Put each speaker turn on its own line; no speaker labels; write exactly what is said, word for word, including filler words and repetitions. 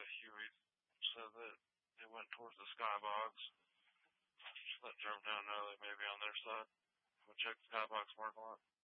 Huey said that they went towards the skybox. Just let drove down early, maybe on their side. We'll check the skybox parking lot.